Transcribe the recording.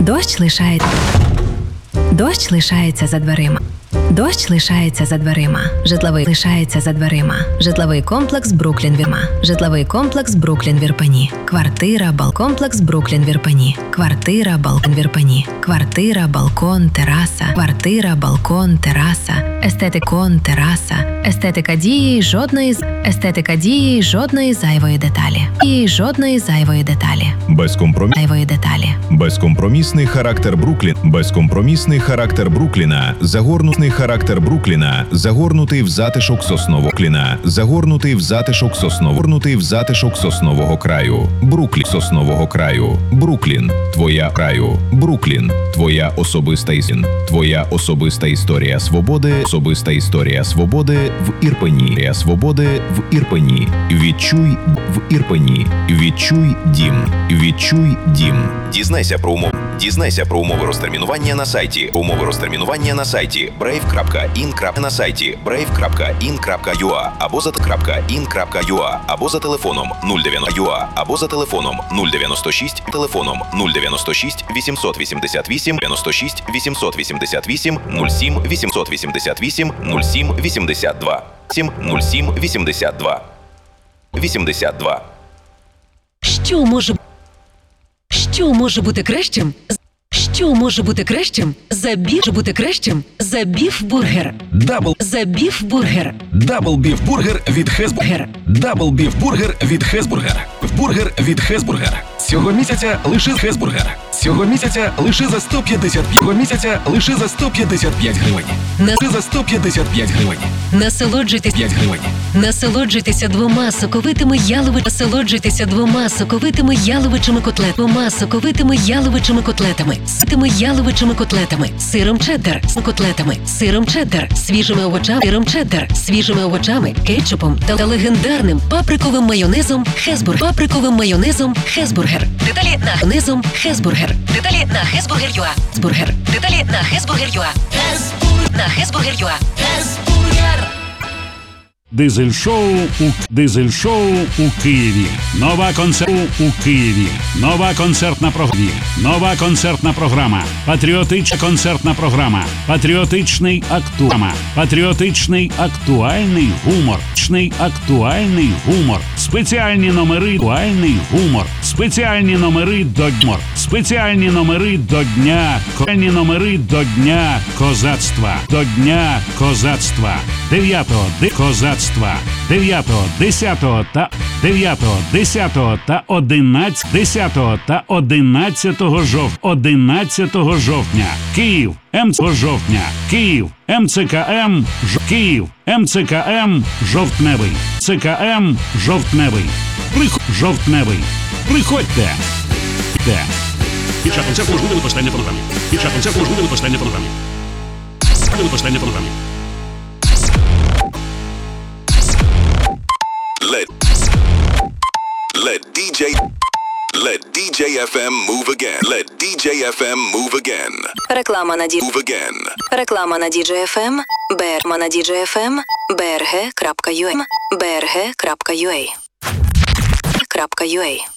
Дощ лишається за дверима. Дощ лишається за дверима. Житловий лишається за дверима. Житловий комплекс Бруклін Вірма. Житловий комплекс Бруклін Вірпені. Квартира, комплекс Бруклін Вірпені. Квартира, балкон Вірпені. Квартира, балкон, тераса. Квартира, балкон, тераса. Естетикон, тераса. Естетика дії жодної зайвої деталі. І жодної зайвої деталі. Безкомпромісний характер Бруклін. Безкомпромісний характер Брукліна. Загорнутий характер Брукліна. Загорнутий в затишок соснового кліна. Загорнутий в затишок соснового краю. Бруклін соснового краю. Бруклін, твоя краю. Бруклін, твоя особиста історія. Твоя особиста історія свободи. Особиста історія свободи в Ірпені. Свободи в Ірпені. Відчуй в Ірпені. Відчуй дім. Відчуй дім. Дізнайся про умови розтермінування на сайті. Умови розтермінування на сайті brave.in. На сайті brave.in.ua або за телефоном 096 888 07 82 82. Що може бути кращим за біф-бургер? Дабл біф-бургер від Хесбургер. Дабл біф-бургер від Хесбургер. Бургер від Хесбургер. Цього місяця лише Хесбургер. Цього місяця лише за 155 гривень. За 155 гривень. Насолоджуйтеся двома соковитими яловичими котлетами. Сиром чеддер, свіжими овочами, кетчупом та легендарним паприковим майонезом Хесбургер. Деталі на Хесбургер.ua. Дизель-шоу у Києві. Нова концертна програма. Патріотична концертна програма. Патріотичний актуальний гумор. Спеціальні номери до Дня козацтва. 9, 10 та 11 жовтня. Київ, МЦКМ Жовтневий. Приходьте. Під час концерту можливе використання фонограми. Let DJ FM move again. Let DJ FM move again. Реклама на DJ FM. Берма на DJ FM. brg.ua.